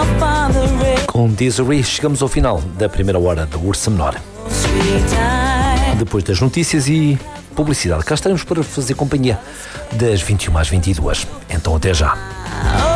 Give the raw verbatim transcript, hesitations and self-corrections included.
Com Desiree, chegamos ao final da primeira hora da Ursa Menor. Depois das notícias e publicidade, cá estaremos para fazer companhia das vinte e uma às vinte e duas. Então até já.